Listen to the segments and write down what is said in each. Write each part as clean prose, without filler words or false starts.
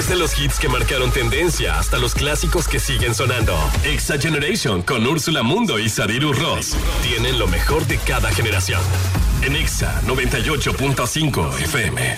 Desde los hits que marcaron tendencia hasta los clásicos que siguen sonando. Exa Generation con Úrsula Mundo y Sadiru Ross tienen lo mejor de cada generación. En Exa 98.5 FM.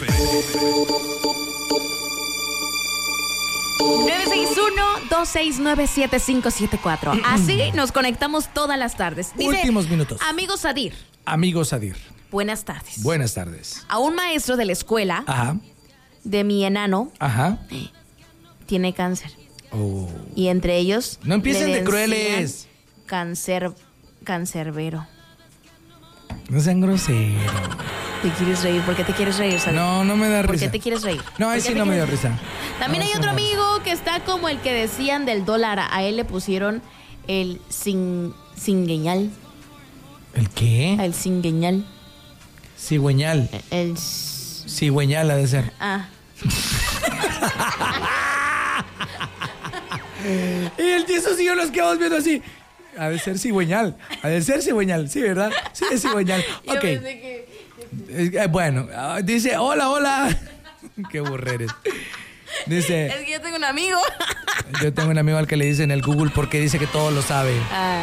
961-269-7574. Así nos conectamos todas las tardes. Dice, últimos minutos. Amigo Sadir. Amigo Sadir. Buenas tardes. Buenas tardes. A un maestro de la escuela Ajá. de mi enano Ajá. tiene cáncer. Oh. Y entre ellos... No empiecen le de crueles. Cancerbero. No sean groseros. ¿Te quieres reír? ¿Por qué te quieres reír, Sadir? No, no me da risa. ¿Por qué te quieres reír? No, ahí sí no me dio risa. También no, hay otro amigo que está como el que decían del dólar. A él le pusieron el cingueñal. ¿El qué? El cingueñal. Cigüeñal. El... Cigüeñal ha de ser. Ah. Y el tieso y yo nos quedamos viendo así. Ha de ser cigüeñal. Ha de ser cigüeñal. Sí, ¿verdad? Sí, es cigüeñal. Yo Ok. pensé que... Bueno, dice, hola. Qué burreres. Dice, Es que yo tengo un amigo. yo tengo un amigo al que le dicen el Google porque dice que todo lo sabe.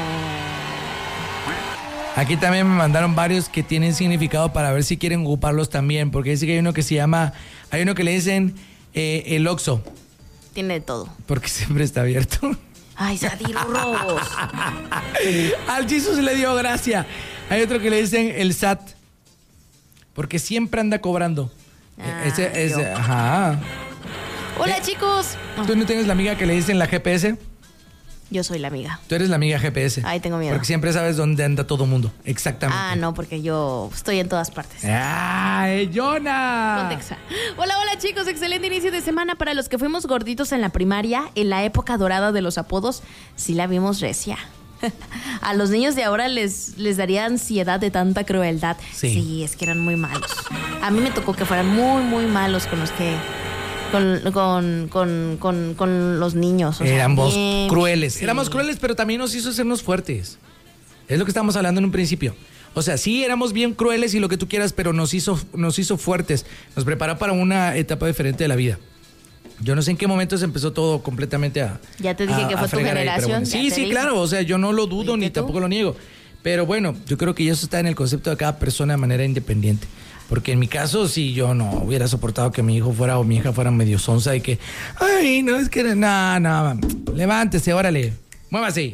Aquí también me mandaron varios que tienen significado para ver si quieren ocuparlos también, porque dice que hay uno que se llama, hay uno que le dicen el Oxxo, Tiene de todo. porque siempre está abierto. Ay, Sadir, robos. Al Jesus le dio gracia. Hay otro que le dicen el SAT, porque siempre anda cobrando. Ajá. Hola, chicos. ¿Tú no tienes la amiga que le dicen la GPS? Yo soy la amiga. Tú eres la amiga GPS. Ay, tengo miedo. Porque siempre sabes dónde anda todo mundo. Exactamente. Ah, no, porque yo estoy en todas partes. ¡Ay, Jonah! Contexa. Hola, chicos, excelente inicio de semana para los que fuimos gorditos en la primaria, en la época dorada de los apodos, sí la vimos recia. A los niños de ahora les daría ansiedad de tanta crueldad. Sí, es que eran muy malos. A mí me tocó que fueran muy, muy malos con los que... Con los niños. Éramos crueles. Sí. Éramos crueles, pero también nos hizo hacernos fuertes. Es lo que estábamos hablando en un principio. O sea, sí, éramos bien crueles y lo que tú quieras, pero nos hizo fuertes. Nos preparó para una etapa diferente de la vida. Yo no sé en qué momento se empezó todo completamente a... Ya te dije que fue tu generación. Bueno. Sí, claro. O sea, yo no lo dudo ni tampoco lo niego. Pero bueno, yo creo que eso está en el concepto de cada persona de manera independiente. Porque en mi caso, si yo no hubiera soportado que mi hijo fuera o mi hija fuera medio sonsa y que... Ay, no, es que... No, levántese, órale, muévase.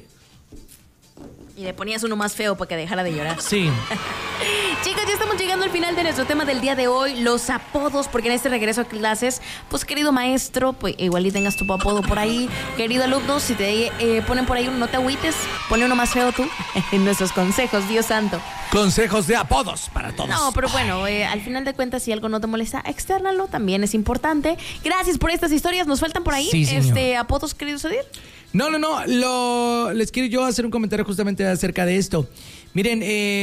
Y le ponías uno más feo para que dejara de llorar. Sí. Chicos, ya estamos llegando al final de nuestro tema del día de hoy, los apodos, porque en este regreso a clases, pues querido maestro, pues igual y tengas tu apodo por ahí, querido alumno, si te ponen por ahí uno, no te agüites, ponle uno más feo tú, en nuestros consejos, Dios santo. Consejos de apodos para todos. No, pero bueno, al final de cuentas, si algo no te molesta, externalo, también es importante. Gracias por estas historias, ¿nos faltan por ahí apodos, querido Sadir? No, les quiero yo hacer un comentario justamente acerca de esto. Miren,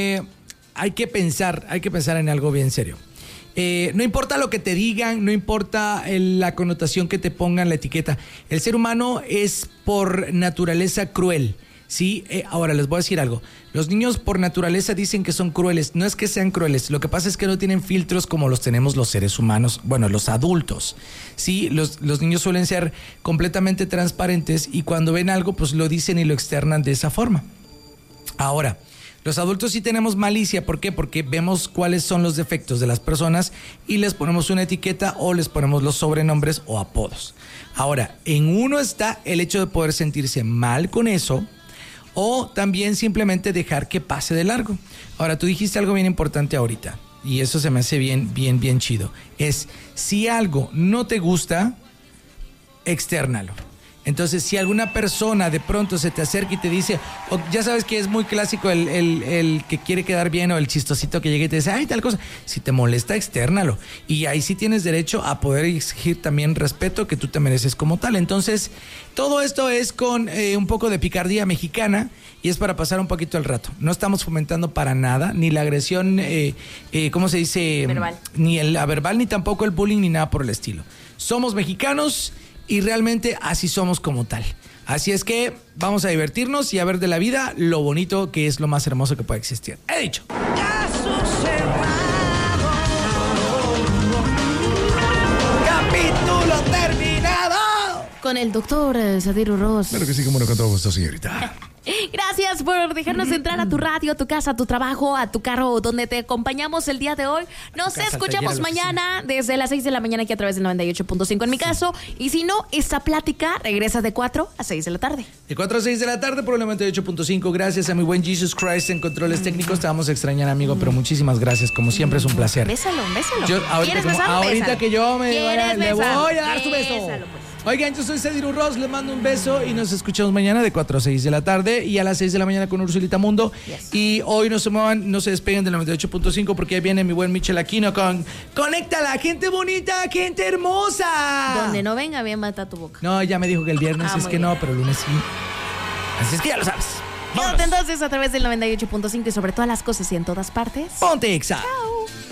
hay que pensar en algo bien serio. No importa lo que te digan, no importa la connotación que te pongan, la etiqueta. El ser humano es por naturaleza cruel, ¿sí? Ahora les voy a decir algo. Los niños por naturaleza dicen que son crueles. No es que sean crueles, lo que pasa es que no tienen filtros como los tenemos los seres humanos, bueno, los adultos, ¿sí? Los niños suelen ser completamente transparentes y cuando ven algo, pues lo dicen y lo externan de esa forma. Ahora, los adultos sí tenemos malicia. ¿Por qué? Porque vemos cuáles son los defectos de las personas y les ponemos una etiqueta o les ponemos los sobrenombres o apodos. Ahora, en uno está el hecho de poder sentirse mal con eso o también simplemente dejar que pase de largo. Ahora, tú dijiste algo bien importante ahorita y eso se me hace bien chido. Es, si algo no te gusta, externalo. Entonces, si alguna persona de pronto se te acerca y te dice, ya sabes que es muy clásico el que quiere quedar bien o el chistosito que llega y te dice, ay, tal cosa. Si te molesta, externalo. Y ahí sí tienes derecho a poder exigir también respeto que tú te mereces como tal. Entonces, todo esto es con un poco de picardía mexicana y es para pasar un poquito el rato. No estamos fomentando para nada, ni la agresión, ¿cómo se dice? Verbal. Ni la verbal, ni tampoco el bullying, ni nada por el estilo. Somos mexicanos y realmente así somos como tal. Así es que vamos a divertirnos y a ver de la vida lo bonito que es lo más hermoso que puede existir. He dicho. Capítulo terminado. con el doctor Sadiru Ross. Claro que sí, como no, con todo gusto, señorita. Gracias por dejarnos entrar a tu radio, a tu casa, a tu trabajo, a tu carro, donde te acompañamos el día de hoy. Nos escuchamos mañana desde las 6 de la mañana aquí a través del 98.5 en mi caso. Y si no, esta plática regresa de 4 a 6 de la tarde. De 4 a 6 de la tarde por el 98.5. Gracias a mi buen Jesus Christ en controles técnicos. Te vamos a extrañar, amigo, pero muchísimas gracias. Como siempre es un placer. Bésalo. ¿Quieres besarlo? Ahorita que yo me vaya, le voy a dar su beso. Bésalo, pues. Oigan, yo soy Sadiru Ross, les mando un beso y nos escuchamos mañana de 4 a 6 de la tarde y a las 6 de la mañana con Ursulita Mundo. Yes. Y hoy no se muevan, no se despeguen del 98.5 porque ahí viene mi buen Michel Aquino con Conéctala, gente bonita, gente hermosa. Donde no venga, bien mata tu boca. No, ya me dijo que el viernes es que no, pero el lunes sí. Así es que ya lo sabes. Quédate entonces a través del 98.5 y sobre todas las cosas y en todas partes. Ponte Exa. Chao.